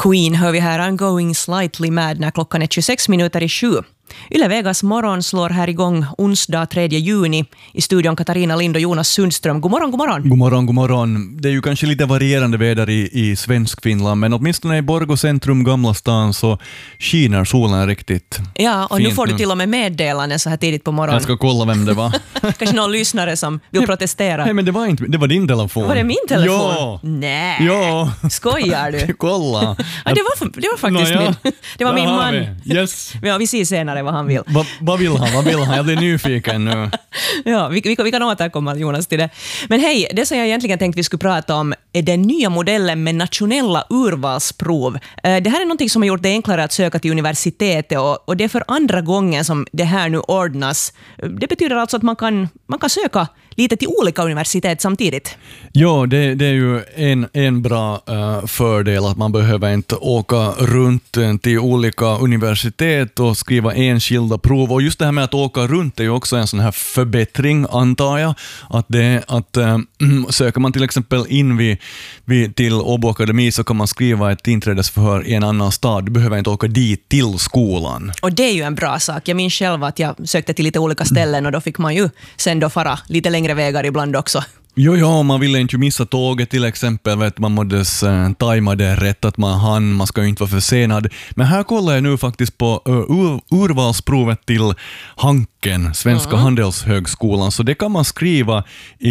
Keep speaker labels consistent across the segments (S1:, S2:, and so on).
S1: Queen hör vi här, I'm going slightly mad, när klockan är 26:07. Yle Vegas morgon slår här igång onsdag 3 juni. I studion Katarina Lind och Jonas Sundström. God morgon, god morgon.
S2: God morgon, god morgon. Det är ju kanske lite varierande väder i svensk Finland, men åtminstone i Borgå centrum, Gamla stan, så skiner solen riktigt.
S1: Ja, och nu får du till och med meddelande så här tidigt på morgonen.
S2: Jag ska kolla vem det var.
S1: Kanske någon lyssnare som vill protestera.
S2: Nej, men det var din telefon.
S1: Var det min telefon?
S2: Ja.
S1: Nej.
S2: Ja.
S1: Skojar du?
S2: Kolla.
S1: Ja, det var faktiskt min. Det var min man.
S2: Yes.
S1: Ja, vi ser senare vad han vill.
S2: Vad vill han? Jag blir nyfiken nu.
S1: Ja, vi kan återkomma, Jonas, till det. Men hej, det som jag egentligen tänkte vi skulle prata om är den nya modellen med nationella urvalsprov. Det här är någonting som har gjort det enklare att söka till universitetet, och det är för andra gången som det här nu ordnas. Det betyder alltså att man kan söka lite till olika universitet samtidigt.
S2: Ja, det är ju en bra fördel att man behöver inte åka runt till olika universitet och skriva enskilda prov. Och just det här med att åka runt är ju också en sån här förbättring, antar jag. Att söker man till exempel in till Åbo Akademi, så kan man skriva ett inträdesförhör i en annan stad. Du behöver inte åka dit till skolan. Och
S1: det är ju en bra sak. Jag minns själv att jag sökte till lite olika ställen, och då fick man ju sen då fara lite längre vägar ibland också.
S2: Jo, man ville inte missa tåget till exempel, vet man måste tajma det rätt, att man ska ju inte vara försenad. Men här kollar jag nu faktiskt på urvalsprovet till Hanken, Svenska handelshögskolan, så det kan man skriva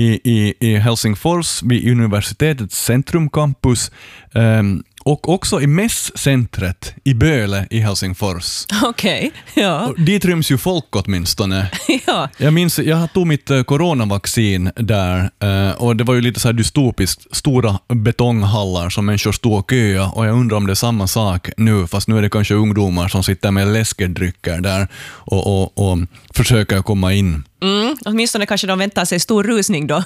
S2: i Helsingfors vid universitetets centrumcampus, och också i mässcentret i Böle i Helsingfors.
S1: Okej, ja.
S2: Dit ryms ju folk åtminstone.
S1: Ja.
S2: Jag tog mitt coronavaccin där, och det var ju lite så här dystopiskt, stora betonghallar som människor stod och köa, och jag undrar om det är samma sak nu, fast nu är det kanske ungdomar som sitter med läskedrycker där och försöker komma in.
S1: Åtminstone kanske de väntar sig stor rusning då.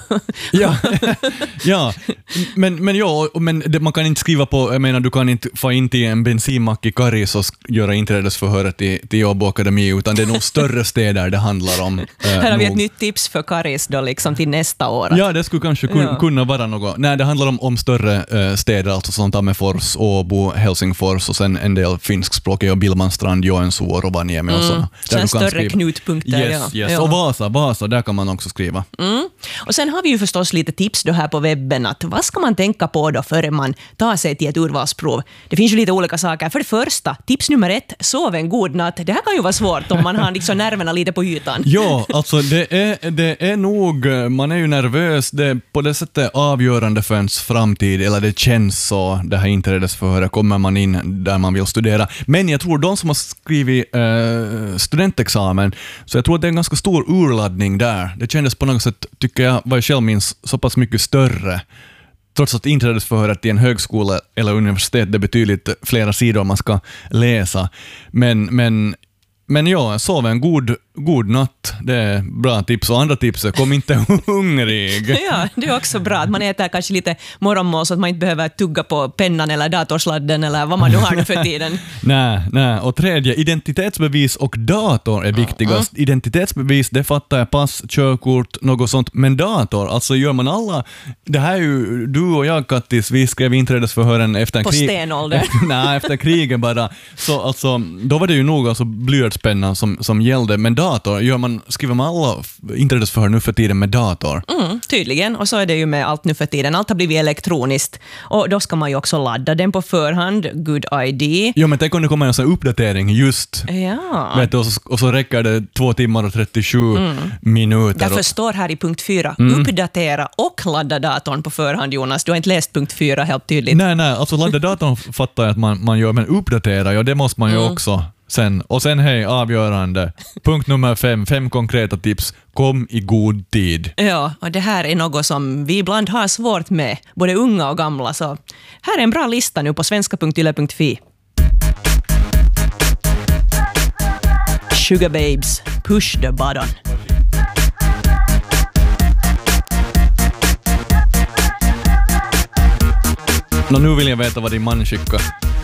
S2: Ja. Men man kan inte skriva på, jag menar, du kan inte få in till en bensinmack i Karis och göra inträdesförhöret till Åbo Akademi, utan det är nog större städer det handlar om.
S1: Här har vi ett nytt tips för Karis då, liksom till nästa år.
S2: Ja, det skulle kanske kunna vara något. Nej, det handlar om större städer, alltså som Tammerfors, Åbo, Helsingfors och sen en del finskspråkiga och Billmanstrand, Joensuu och Rovaniemi och sådana.
S1: Sen större knutpunkter.
S2: Yes. Ja. Och Vasa, där kan man också skriva.
S1: Och sen har vi ju förstås lite tips då här på webben, att vad ska man tänka på då före man tar sig till ett urvalsprov? Det finns ju lite olika saker. För det första, tips nummer 1, sov en god natt. Det här kan ju vara svårt om man har liksom nerverna lite på ytan.
S2: Ja, alltså det är nog, man är ju nervös, det är på det sättet avgörande för ens framtid, eller det känns så, det här inträdesförhöret, kommer man in där man vill studera. Men jag tror de som har skrivit studentexamen, så jag tror att det är en ganska stor urladdning där. Det kändes på något sätt, tycker jag, vad jag själv minns, så pass mycket större. Trots att inträdesförhöret till en högskola eller universitet, det är betydligt flera sidor man ska läsa. Men ja, sov en god natt. Det är bra tips. Och andra tips, kom inte hungrig.
S1: Ja, det är också bra att man äter kanske lite morgonmål så att man inte behöver tugga på pennan eller datorsladden eller vad man nu har nu för tiden.
S2: Nej. Och tredje, identitetsbevis och dator är viktigast. Identitetsbevis, det fattar jag, pass, körkort, något sånt. Men dator, alltså gör man alla... Det här är ju, du och jag, Kattis, vi skrev inträdesförhören efter
S1: på stenålder.
S2: Nej, efter krigen bara. Så alltså, då var det ju nog alltså blyertspennan som gällde. Men dator, skriver man alla inträdesförhör nu för tiden med dator?
S1: Tydligen, och så är det ju med allt nu för tiden. Allt har blivit elektroniskt, och då ska man ju också ladda den på förhand. Good idea.
S2: Ja, men tänk om det kommer en sån uppdatering just.
S1: Ja.
S2: Vet du, och så räcker det 2 timmar och 37 minuter.
S1: Därför står här i punkt 4, uppdatera och ladda datorn på förhand, Jonas. Du har inte läst punkt 4 helt tydligt.
S2: Nej, alltså ladda datorn fattar jag att man gör, men uppdatera, ja, det måste man ju också. Sen hej, avgörande. Punkt nummer 5 konkreta tips. Kom i god tid.
S1: Ja, och det här är något som vi ibland har svårt med, både unga och gamla. Så här är en bra lista nu på svenska.yle.fi. Sugar Babes, push the button.
S2: Nu vill jag veta vad din man skickar.